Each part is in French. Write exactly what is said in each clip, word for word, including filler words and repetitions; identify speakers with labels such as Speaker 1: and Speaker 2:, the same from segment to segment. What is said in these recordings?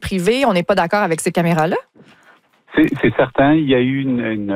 Speaker 1: privée. On n'est pas d'accord avec ces caméras-là?
Speaker 2: C'est, c'est certain. Il y a eu une, une,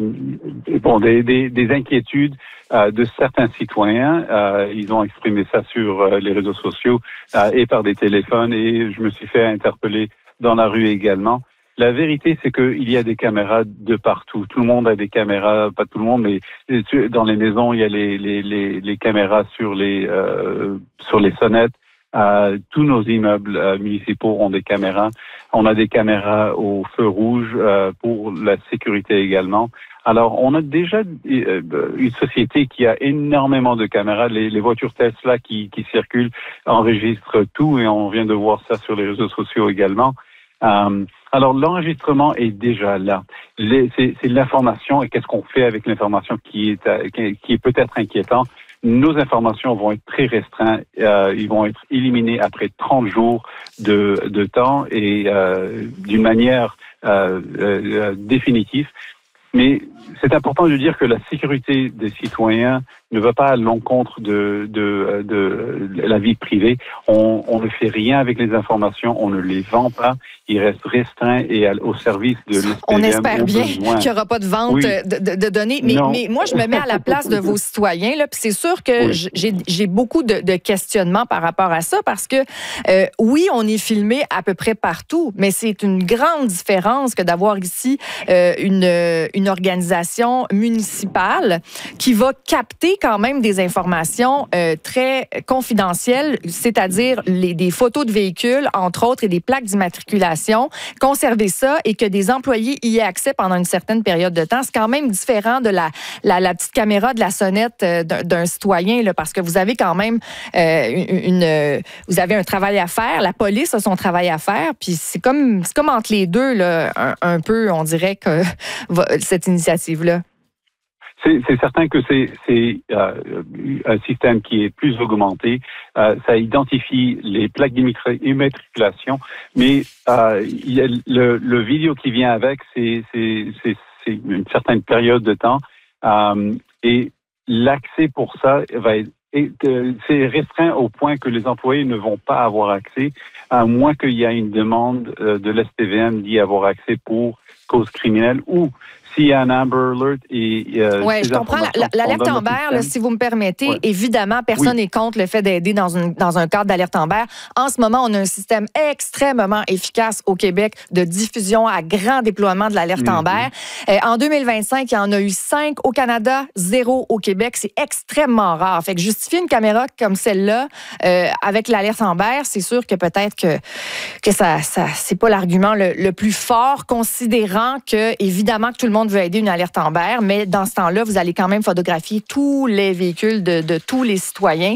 Speaker 2: une bon des, des, des inquiétudes euh, de certains citoyens. Euh, ils ont exprimé ça sur euh, les réseaux sociaux euh, et par des téléphones. Et je me suis fait interpeller dans la rue également. La vérité, c'est qu'il y a des caméras de partout. Tout le monde a des caméras, pas tout le monde, mais dans les maisons, il y a les, les, les, les caméras sur les euh, sur les sonnettes. Euh, tous nos immeubles euh, municipaux ont des caméras. On a des caméras au feu rouge euh, pour la sécurité également. Alors, on a déjà euh, une société qui a énormément de caméras. Les, les voitures Tesla qui, qui circulent enregistrent tout et on vient de voir ça sur les réseaux sociaux également. Euh, alors, l'enregistrement est déjà là. Les, c'est, c'est l'information et qu'est-ce qu'on fait avec l'information qui est, qui est peut-être inquiétant. Nos informations vont être très restreintes. Euh, ils vont être éliminés après trente jours de, de temps et euh, d'une manière euh, euh, définitive. Mais c'est important de dire que la sécurité des citoyens ne va pas à l'encontre de, de, de, de la vie privée. On, on ne fait rien avec les informations, on ne les vend pas. Ils restent restreints et au service de l'S P V M.
Speaker 1: On espère bien qu'il n'y aura pas de vente oui. de, de, de données. Mais, mais moi, je me mets à la place de vos citoyens. Là, puis c'est sûr que oui. j'ai, j'ai beaucoup de, de questionnements par rapport à ça parce que, euh, oui, on est filmé à peu près partout, mais c'est une grande différence que d'avoir ici euh, une, une organisation municipale qui va capter quand même des informations euh, très confidentielles, c'est-à-dire les, des photos de véhicules, entre autres, et des plaques d'immatriculation, conserver ça et que des employés y aient accès pendant une certaine période de temps. C'est quand même différent de la, la, la petite caméra de la sonnette euh, d'un, d'un citoyen, là, parce que vous avez quand même euh, une, une, vous avez un travail à faire, la police a son travail à faire, puis c'est comme, c'est comme entre les deux, là, un, un peu, on dirait que cette initiative-là.
Speaker 2: C'est, c'est certain que c'est, c'est euh, un système qui est plus augmenté. Euh, ça identifie les plaques d'immatriculation, mais euh, il y a le, le vidéo qui vient avec, c'est, c'est, c'est, c'est une certaine période de temps. Euh, et l'accès pour ça va être Et c'est restreint au point que les employés ne vont pas avoir accès, à moins qu'il y ait une demande de l'S P V M d'y avoir accès pour cause criminelle ou s'il y a un Amber Alert et... Euh,
Speaker 1: oui, je comprends. La, l'alerte Amber, là, si vous me permettez, ouais. évidemment, personne n'est oui. contre le fait d'aider dans, une, dans un cadre d'alerte Amber. En ce moment, on a un système extrêmement efficace au Québec de diffusion à grand déploiement de l'alerte mm-hmm. Amber. Euh, en deux mille vingt-cinq, il y en a eu cinq au Canada, zéro au Québec. C'est extrêmement rare. Fait que justifier une caméra comme celle-là euh, avec l'alerte Amber, c'est sûr que peut-être que, que ça, ça c'est pas l'argument le, le plus fort, considérant que, évidemment, que tout le monde veut aider une alerte Amber, mais dans ce temps-là, vous allez quand même photographier tous les véhicules de, de tous les citoyens.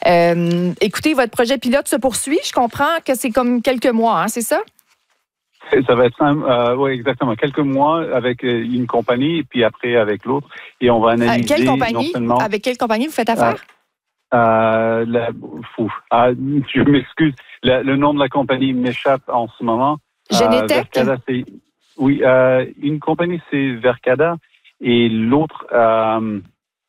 Speaker 1: Euh, écoutez, votre projet pilote se poursuit. Je comprends que c'est comme quelques mois, hein, c'est ça?
Speaker 2: Ça va être euh, oui, exactement. Quelques mois avec une compagnie, puis après avec l'autre. Et on va analyser...
Speaker 1: Euh, quelle compagnie?
Speaker 2: Non seulement,
Speaker 1: avec quelle compagnie vous faites affaire?
Speaker 2: Euh, euh, la, fou, ah, je m'excuse. La, le nom de la compagnie m'échappe en ce moment.
Speaker 1: Genetec?
Speaker 2: Euh, c'est... Oui, euh, une compagnie, c'est Vercada, et l'autre, euh,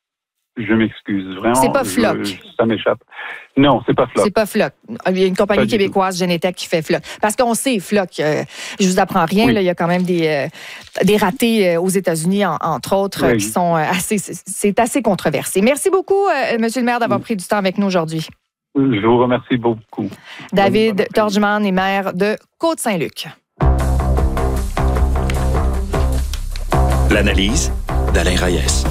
Speaker 2: je m'excuse, vraiment.
Speaker 1: C'est pas Floc.
Speaker 2: Je, ça m'échappe. Non, c'est pas Floc.
Speaker 1: C'est pas Floc. Il y a une compagnie québécoise, Genetec, qui fait Floc. Parce qu'on sait, Floc, euh, je vous apprends rien, oui. là, il y a quand même des, euh, des ratés euh, aux États-Unis, en, entre autres, oui. euh, qui sont euh, assez, c'est assez controversé. Merci beaucoup, euh, Monsieur le maire, d'avoir oui. pris du temps avec nous aujourd'hui.
Speaker 2: Je vous remercie beaucoup.
Speaker 1: David Torgeman est maire de Côte-Saint-Luc.
Speaker 3: L'analyse d'Alain Reyes.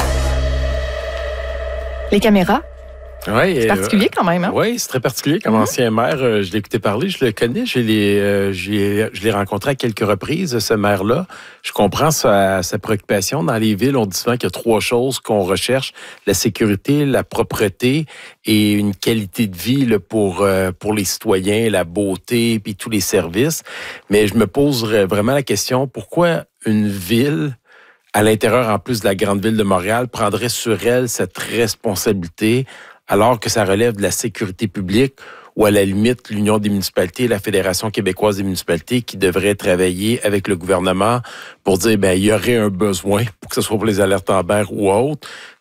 Speaker 1: Les caméras?
Speaker 4: Oui,
Speaker 1: c'est particulier quand même. Hein?
Speaker 4: Oui, c'est très particulier. Comme mm-hmm. ancien maire, euh, je l'ai écouté parler, je le connais, je l'ai, euh, j'ai, je l'ai rencontré à quelques reprises, ce maire-là. Je comprends sa, sa préoccupation. Dans les villes, on dit souvent qu'il y a trois choses qu'on recherche, la sécurité, la propreté et une qualité de vie là, pour, euh, pour les citoyens, la beauté, puis tous les services. Mais je me pose vraiment la question, pourquoi une ville... à l'intérieur, en plus de la grande ville de Montréal, prendrait sur elle cette responsabilité alors que ça relève de la sécurité publique ou à la limite l'Union des municipalités, la Fédération québécoise des municipalités qui devrait travailler avec le gouvernement pour dire ben il y aurait un besoin pour que ce soit pour les alertes Amber ou autres,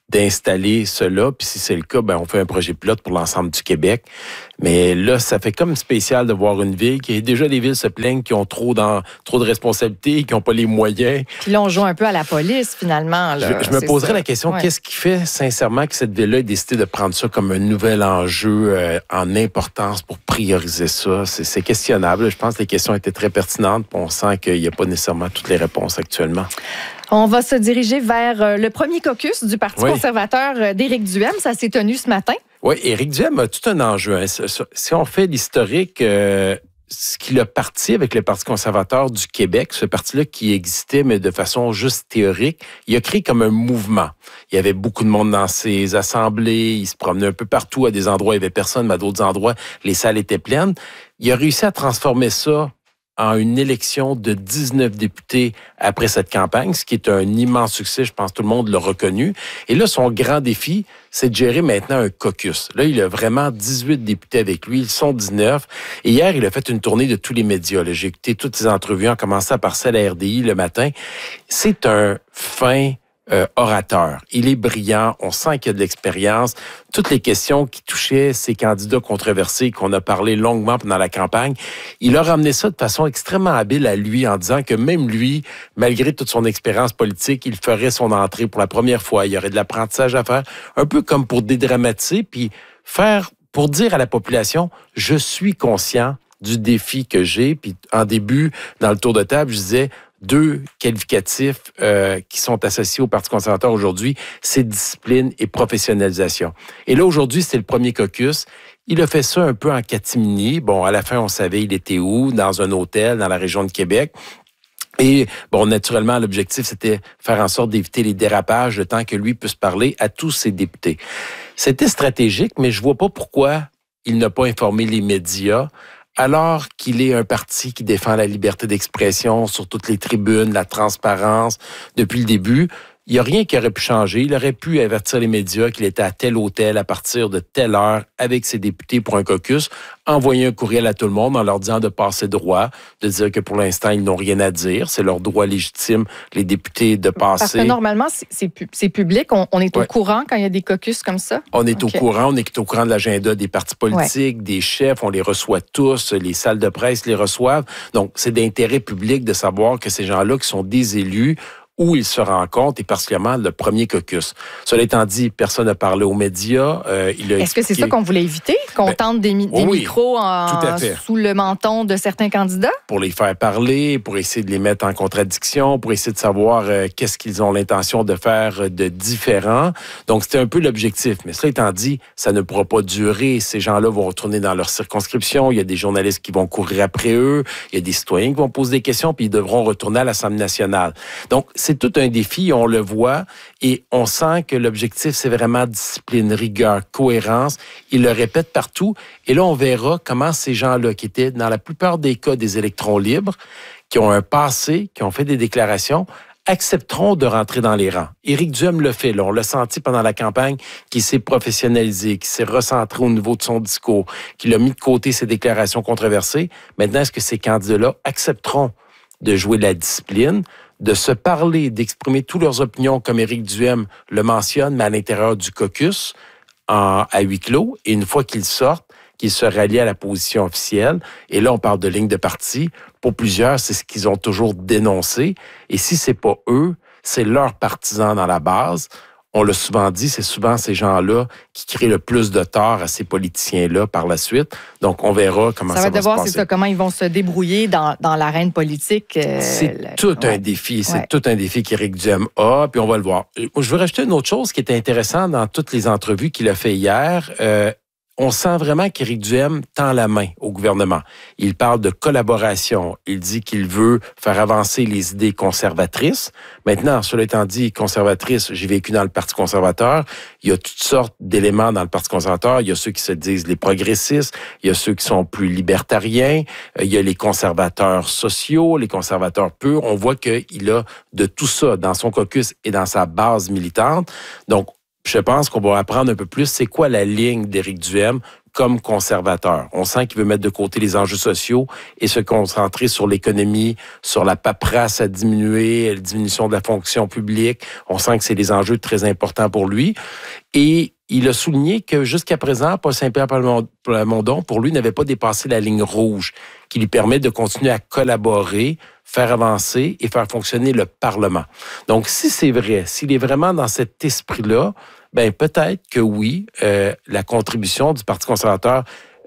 Speaker 4: d'installer cela. Puis si c'est le cas, ben on fait un projet pilote pour l'ensemble du Québec. Mais là, ça fait comme spécial de voir une ville qui, déjà, les villes se plaignent qui ont trop, dans, trop de responsabilités, qui n'ont pas les moyens.
Speaker 1: Puis là, on joue un peu à la police, finalement. Là.
Speaker 4: Je, je me poserais
Speaker 1: ça.
Speaker 4: la question, ouais. Qu'est-ce qui fait, sincèrement, que cette ville-là ait décidé de prendre ça comme un nouvel enjeu euh, en importance pour prioriser ça? C'est, c'est questionnable. Je pense que les questions étaient très pertinentes. On sent qu'il n'y a pas nécessairement toutes les réponses actuellement.
Speaker 1: On va se diriger vers le premier caucus du Parti oui. conservateur d'Éric Duhem. Ça s'est tenu ce matin.
Speaker 4: Oui, Éric Duhem a tout un enjeu. Hein. Si on fait l'historique, euh, ce qu'il a parti avec le Parti conservateur du Québec, ce parti-là qui existait, mais de façon juste théorique, il a créé comme un mouvement. Il y avait beaucoup de monde dans ses assemblées, il se promenait un peu partout, à des endroits, il n'y avait personne, mais à d'autres endroits, les salles étaient pleines. Il a réussi à transformer ça en une élection de dix-neuf députés après cette campagne, ce qui est un immense succès. Je pense que tout le monde l'a reconnu. Et là, son grand défi, c'est de gérer maintenant un caucus. Là, il a vraiment dix-huit députés avec lui. Ils sont dix-neuf. Et hier, il a fait une tournée de tous les médias. Là, j'ai écouté toutes ses entrevues, en commençant par celle à R D I le matin. C'est un fin Euh, orateur. Il est brillant, on sent qu'il a de l'expérience. Toutes les questions qui touchaient ces candidats controversés qu'on a parlé longuement pendant la campagne, il a ramené ça de façon extrêmement habile à lui en disant que même lui, malgré toute son expérience politique, il ferait son entrée pour la première fois. Il y aurait de l'apprentissage à faire, un peu comme pour dédramatiser, puis faire, pour dire à la population, je suis conscient du défi que j'ai. Puis en début, dans le tour de table, je disais, deux qualificatifs euh, qui sont associés au Parti conservateur aujourd'hui, c'est discipline et professionnalisation. Et là, aujourd'hui, c'est le premier caucus. Il a fait ça un peu en catimini. Bon, à la fin, on savait il était où, dans un hôtel, dans la région de Québec. Et, bon, naturellement, l'objectif, c'était faire en sorte d'éviter les dérapages, le temps que lui puisse parler à tous ses députés. C'était stratégique, mais je vois pas pourquoi il n'a pas informé les médias, alors qu'il est un parti qui défend la liberté d'expression sur toutes les tribunes, la transparence, depuis le début. Il n'y a rien qui aurait pu changer. Il aurait pu avertir les médias qu'il était à tel hôtel à partir de telle heure avec ses députés pour un caucus, envoyer un courriel à tout le monde en leur disant de passer droit, de dire que pour l'instant, ils n'ont rien à dire. C'est leur droit légitime, les députés, de passer.
Speaker 1: Parce que normalement, c'est, c'est, c'est public. On, on est ouais. au courant quand il y a des caucus comme ça?
Speaker 4: On est okay. au courant. On est au courant de l'agenda des partis politiques, ouais. des chefs. On les reçoit tous. Les salles de presse les reçoivent. Donc, c'est d'intérêt public de savoir que ces gens-là qui sont des élus, où ils se rencontrent, et particulièrement le premier caucus. Cela étant dit, personne n'a parlé aux médias. Euh, il a
Speaker 1: Est-ce
Speaker 4: expliqué...
Speaker 1: que c'est ça qu'on voulait éviter? Qu'on ben, tente des, mi- des oui, micros en, sous le menton de certains candidats?
Speaker 4: Pour les faire parler, pour essayer de les mettre en contradiction, pour essayer de savoir euh, qu'est-ce qu'ils ont l'intention de faire de différent. Donc, c'était un peu l'objectif. Mais cela étant dit, ça ne pourra pas durer. Ces gens-là vont retourner dans leur circonscription. Il y a des journalistes qui vont courir après eux. Il y a des citoyens qui vont poser des questions, puis ils devront retourner à l'Assemblée nationale. Donc, c'est tout un défi, on le voit, et on sent que l'objectif, c'est vraiment discipline, rigueur, cohérence. Il le répète partout. Et là, on verra comment ces gens-là, qui étaient dans la plupart des cas des électrons libres, qui ont un passé, qui ont fait des déclarations, accepteront de rentrer dans les rangs. Éric Duhem le fait, là. On l'a senti pendant la campagne, qu'il s'est professionnalisé, qu'il s'est recentré au niveau de son discours, qu'il a mis de côté ses déclarations controversées. Maintenant, est-ce que ces candidats-là accepteront de jouer la discipline, de se parler, d'exprimer toutes leurs opinions, comme Éric Duhem le mentionne, mais à l'intérieur du caucus, en, à huis clos, et une fois qu'ils sortent, qu'ils se rallient à la position officielle. Et là, on parle de ligne de parti. Pour plusieurs, c'est ce qu'ils ont toujours dénoncé. Et si c'est pas eux, c'est leurs partisans dans la base. On l'a souvent dit, c'est souvent ces gens-là qui créent le plus de tort à ces politiciens-là par la suite. Donc, on verra comment ça, ça va, va se passer.
Speaker 1: C'est ça, comment ils vont se débrouiller dans, dans l'arène politique. Euh,
Speaker 4: c'est
Speaker 1: le...
Speaker 4: tout
Speaker 1: ouais.
Speaker 4: un défi. C'est
Speaker 1: ouais.
Speaker 4: tout un défi qu'Éric Duhem a, puis on va le voir. Je veux rajouter une autre chose qui est intéressante dans toutes les entrevues qu'il a fait hier. Euh, On sent vraiment qu'Éric Duhem tend la main au gouvernement. Il parle de collaboration. Il dit qu'il veut faire avancer les idées conservatrices. Maintenant, cela étant dit, conservatrice, j'ai vécu dans le Parti conservateur. Il y a toutes sortes d'éléments dans le Parti conservateur. Il y a ceux qui se disent les progressistes. Il y a ceux qui sont plus libertariens. Il y a les conservateurs sociaux, les conservateurs purs. On voit qu'il a de tout ça dans son caucus et dans sa base militante. Donc, je pense qu'on va apprendre un peu plus c'est quoi la ligne d'Éric Duhem comme conservateur. On sent qu'il veut mettre de côté les enjeux sociaux et se concentrer sur l'économie, sur la paperasse à diminuer, la diminution de la fonction publique. On sent que c'est des enjeux très importants pour lui. Et il a souligné que jusqu'à présent, Paul Saint-Pierre Plamondon, pour lui, n'avait pas dépassé la ligne rouge qui lui permet de continuer à collaborer, faire avancer et faire fonctionner le Parlement. Donc, si c'est vrai, s'il est vraiment dans cet esprit-là, ben peut-être que oui, euh, la contribution du Parti conservateur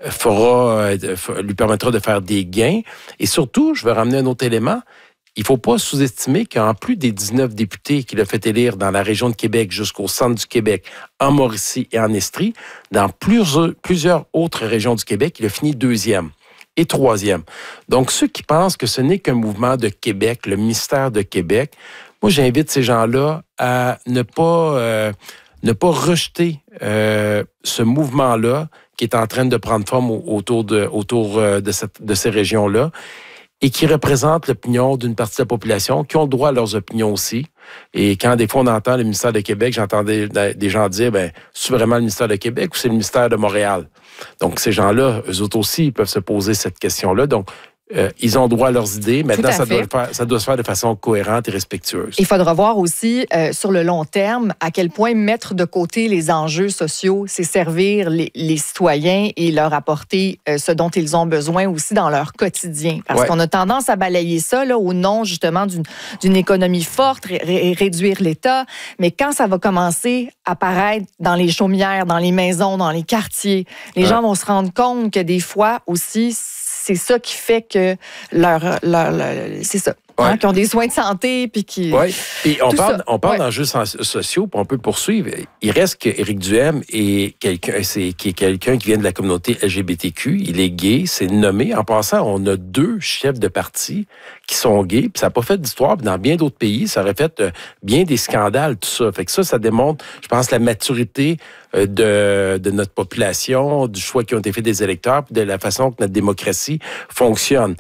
Speaker 4: fera, euh, lui permettra de faire des gains. Et surtout, je vais ramener un autre élément, il ne faut pas sous-estimer qu'en plus des dix-neuf députés qu'il a fait élire dans la région de Québec jusqu'au centre du Québec, en Mauricie et en Estrie, dans plusieurs, plusieurs autres régions du Québec, il a fini deuxième et troisième. Donc, ceux qui pensent que ce n'est qu'un mouvement de Québec, le mystère de Québec, moi, j'invite ces gens-là à ne pas, euh, ne pas rejeter euh, ce mouvement-là qui est en train de prendre forme autour de, autour de, cette, de ces régions-là, et qui représentent l'opinion d'une partie de la population, qui ont le droit à leurs opinions aussi. Et quand des fois on entend le ministère de Québec, j'entendais des gens dire, ben, c'est vraiment le ministère de Québec ou c'est le ministère de Montréal? Donc, ces gens-là, eux autres aussi, ils peuvent se poser cette question-là. Donc, Euh, ils ont droit à leurs idées. Maintenant, ça doit, faire, ça doit se faire de façon cohérente et respectueuse.
Speaker 1: Il faudra voir aussi, euh, sur le long terme, à quel point mettre de côté les enjeux sociaux, c'est servir les, les citoyens et leur apporter euh, ce dont ils ont besoin aussi dans leur quotidien. Parce ouais. qu'on a tendance à balayer ça là, au nom, justement, d'une, d'une économie forte, ré- réduire l'État. Mais quand ça va commencer à apparaître dans les chaumières, dans les maisons, dans les quartiers, les ouais. gens vont se rendre compte que des fois aussi, c'est ça qui fait que leur, leur, leur c'est ça, ouais. hein, qui ont des soins de santé puis qui.
Speaker 4: Oui. Puis on parle,
Speaker 1: ça.
Speaker 4: on parle
Speaker 1: ouais.
Speaker 4: d'enjeux sociaux, puis on peut poursuivre. Il reste qu'Éric Duhaime est quelqu'un, c'est qui est quelqu'un qui vient de la communauté L G B T Q. Il est gay, c'est nommé. En passant, on a deux chefs de parti qui sont gays, puis ça n'a pas fait d'histoire. Puis dans bien d'autres pays, ça aurait fait euh, bien des scandales, tout ça. Fait que ça, ça démontre, je pense, la maturité euh, de, de notre population, du choix qui ont été faits des électeurs, puis de la façon que notre démocratie fonctionne.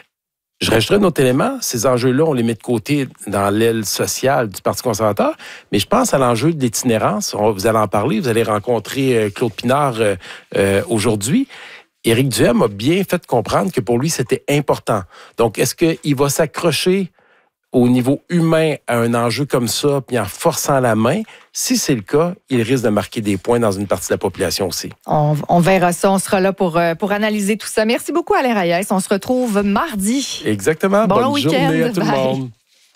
Speaker 4: Je rajouterais un autre élément. Ces enjeux-là, on les met de côté dans l'aile sociale du Parti conservateur, mais je pense à l'enjeu de l'itinérance. On, vous allez en parler, vous allez rencontrer euh, Claude Pinard euh, euh, aujourd'hui. Éric Duhaime a bien fait comprendre que pour lui, c'était important. Donc, est-ce qu'il va s'accrocher au niveau humain à un enjeu comme ça, puis en forçant la main? Si c'est le cas, il risque de marquer des points dans une partie de la population aussi.
Speaker 1: On, on verra ça. On sera là pour, pour analyser tout ça. Merci beaucoup, Alain Reyes. On se retrouve mardi.
Speaker 4: Exactement.
Speaker 1: Bon
Speaker 4: Bonne
Speaker 1: week-end.
Speaker 4: journée à tout
Speaker 1: Bye.
Speaker 4: le monde.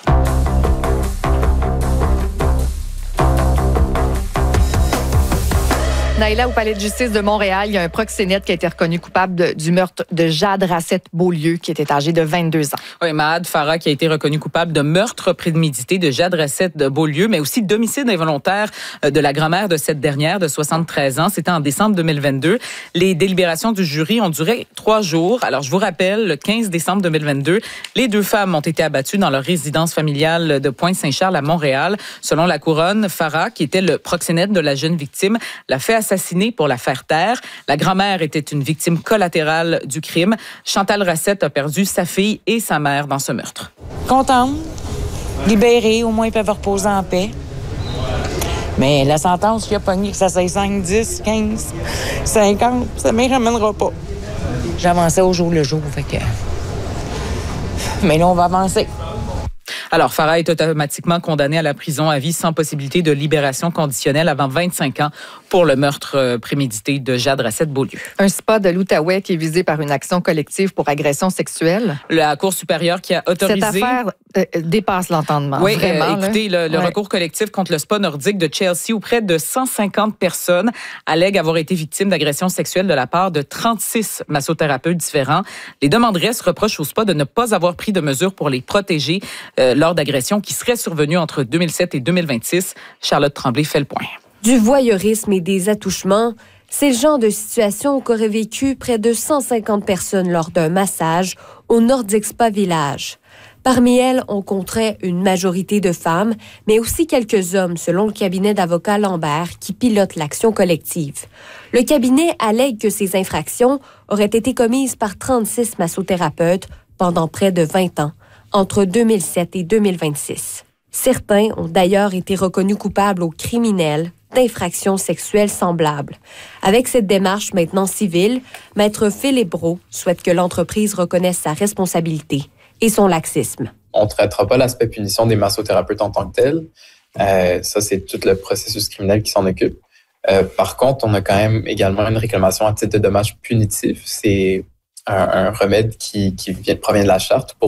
Speaker 1: Naïla, au Palais de justice de Montréal, il y a un proxénète qui a été reconnu coupable de, du meurtre de Jade Racette-Beaulieu, qui était âgée de vingt-deux ans.
Speaker 5: Oui, Mahad Farah, qui a été reconnu coupable de meurtre prémédité de Jade Racette-Beaulieu, mais aussi d'homicide involontaire de la grand-mère de cette dernière, de soixante-treize ans. C'était en décembre deux mille vingt-deux. Les délibérations du jury ont duré trois jours. Alors, je vous rappelle, le quinze décembre deux mille vingt-deux, les deux femmes ont été abattues dans leur résidence familiale de Pointe-Saint-Charles à Montréal. Selon la couronne, Farah, qui était le proxénète de la jeune victime, l'a fait assassinée pour la faire taire. La grand-mère était une victime collatérale du crime. Chantal Racette a perdu sa fille et sa mère dans ce meurtre.
Speaker 6: Contente, libérée, au moins ils peuvent reposer en paix. Mais la sentence qui a pogné, que ça soit cinq, dix, quinze, cinquante, ça ne m'y ramènera pas. J'avançais au jour le jour, fait que... Mais là, on va avancer.
Speaker 5: Alors, Farah est automatiquement condamnée à la prison à vie sans possibilité de libération conditionnelle avant vingt-cinq ans pour le meurtre prémédité de Jade Racette-Beaulieu.
Speaker 1: Un spa de l'Outaouais qui est visé par une action collective pour agression sexuelle.
Speaker 5: La Cour supérieure qui a autorisé...
Speaker 1: Cette affaire euh, dépasse l'entendement.
Speaker 5: Oui,
Speaker 1: vraiment,
Speaker 5: euh, écoutez, le, le ouais. recours collectif contre le spa nordique de Chelsea où près de cent cinquante personnes allèguent avoir été victimes d'agressions sexuelles de la part de trente-six massothérapeutes différents. Les demanderesses reprochent au spa de ne pas avoir pris de mesures pour les protéger euh, lors d'agressions qui seraient survenues entre deux mille sept et deux mille vingt-six. Charlotte Tremblay fait le point.
Speaker 7: Du voyeurisme et des attouchements, c'est le genre de situation qu'auraient vécu près de cent cinquante personnes lors d'un massage au Nordic Spa Village. Parmi elles, on compterait une majorité de femmes, mais aussi quelques hommes, selon le cabinet d'avocats Lambert, qui pilote l'action collective. Le cabinet allègue que ces infractions auraient été commises par trente-six massothérapeutes pendant près de vingt ans, entre deux mille sept et deux mille vingt-six. Certains ont d'ailleurs été reconnus coupables aux criminels, d'infractions sexuelles semblables. Avec cette démarche maintenant civile, Maître Philippe Brault souhaite que l'entreprise reconnaisse sa responsabilité et son laxisme.
Speaker 8: On ne traitera pas l'aspect punition des massothérapeutes en tant que tel. Euh, ça, c'est tout le processus criminel qui s'en occupe. Euh, par contre, on a quand même également une réclamation à titre de dommages punitifs. C'est un, un remède qui, qui vient, provient de la charte pour